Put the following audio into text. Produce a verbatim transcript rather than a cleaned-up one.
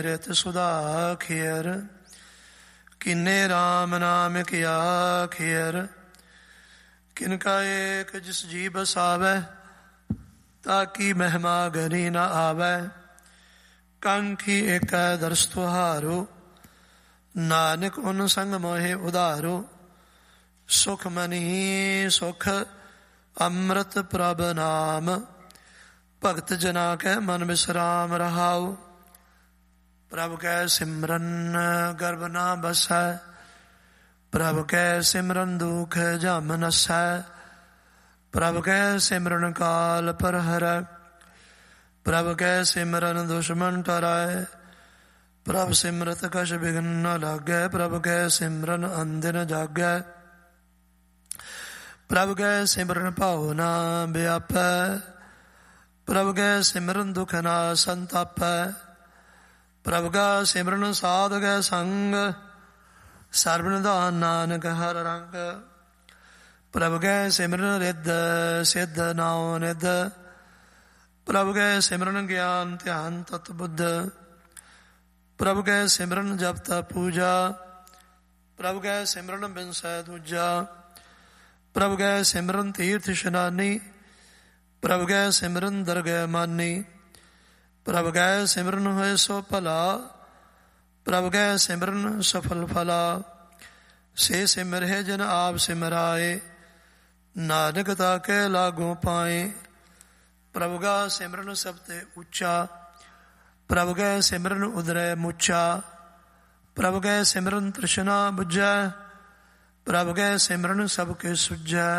ਰਿਤ ਸੁਧਾ ਖੇਰ, ਕਿੰਨੇ ਰਾਮ ਨਾਮ ਕਿਆ ਖੇਰ। ਕਿਨ ਕਾ ਏਕ ਜਿਸ ਜੀ ਬਸਾਵੈ, ਤਾਕੀ ਮਹਿਮਾ ਗਰੀ ਨ ਆਵੈ। ਕੰਖੀ ਏਕੈ ਦਰਸ ਤੁਹਾਰੋ, ਨਾਨਕ ਉਨ ਸੰਗ ਮੋਹਿ ਉਧਾਰੋ। ਸੁਖ ਮਨੀ ਸੁਖ ਅੰਮ੍ਰਿਤ ਪ੍ਰਭ ਨਾਮ, ਭਗਤ ਜਨਾ ਕੈ ਮਨ ਵਿਸਰਾਮ ਰਹਾਉ। ਪ੍ਰਭ ਕੈ ਸਿਮਰਨ ਗਰਭ ਨਾ ਬਸੈ, ਪ੍ਰਭ ਕੈ ਸਿਮਰਨ ਦੁਖ ਜਮ ਨਸੈ। ਪ੍ਰਭ ਕੈ ਸਿਮਰਨ ਕਾਲ ਪਰ ਹਰੈ, ਪ੍ਰਭ ਕੈ ਸਿਮਰਨ ਦੁਸ਼ਮਨ ਟਰੈ। ਪ੍ਰਭ ਸਿਮਰਤ ਕਛ ਬਿਘਨ ਨ ਲਾਗੈ, ਪ੍ਰਭ ਕੈ ਸਿਮਰਨ ਅੰਦਿਨ ਜਾਗੈ। ਪ੍ਰਭ ਕੈ ਸਿਮਰਨ ਭਾਉ ਨਾ ਵਿਆਪੈ, ਪ੍ਰਭ ਕੈ ਸਿਮਰਨ ਦੁਖ ਨਾ ਸੰਤਾਪੈ। ਪ੍ਰਭ ਕਾ ਸਿਮਰਨ ਸਾਧ ਕੈ ਸੰਗ, ਸਰਬ ਨਿਧਾਨ ਨਾਨਕ ਹਰ ਰੰਗ। ਪ੍ਰਭ ਕੈ ਸਿਮਰਨ ਰਿੱਧ ਸਿੱਧ ਨਾਉ ਨਿਧ, ਪ੍ਰਭ ਕੈ ਸਿਮਰਨ ਗਿਆਨ ਧਿਆਨ ਤਤ ਬੁੱਧ। ਪ੍ਰਭ ਕੈ ਸਿਮਰਨ ਜਪ ਤਪ ਪੂਜਾ, ਪ੍ਰਭ ਕੈ ਸਿਮਰਨ ਬਿਨਸੈ ਦੂਜਾ। ਪ੍ਰਭ ਕੈ ਸਿਮਰਨ ਤੀਰਥ ਇਸ਼ਨਾਨੀ, ਪ੍ਰਭ ਕੈ ਸਿਮਰਨ ਦਰਗਹਿ ਮਾਨੀ। ਪ੍ਰਭ ਕੈ ਸਿਮਰਨ ਹੋਏ ਸੋ ਭਲਾ, ਪ੍ਰਭ ਕੈ ਸਿਮਰਨ ਸਫਲ ਫਲਾ। ਸੇ ਸਿਮਰਹਿ ਜਿਨ ਆਪ ਸਿਮਰਾਏ, ਨਾਨਕ ਤਾਕੈ ਲਾਗੋ ਪਾਏ। ਪ੍ਰਭ ਕਾ ਸਿਮਰਨ ਸਭ ਤੇ ਉੱਚਾ, ਪ੍ਰਭ ਕੈ ਸਿਮਰਨ ਉਦਰੈ ਮੁੱਚਾ। ਪ੍ਰਭ ਕੈ ਸਿਮਰਨ ਤ੍ਰਿਸ਼ਨਾ ਬੁਝੈ, ਪ੍ਰਭ ਕੈ ਸਿਮਰਨ ਸਭ ਕੇ ਸੁਝੈ।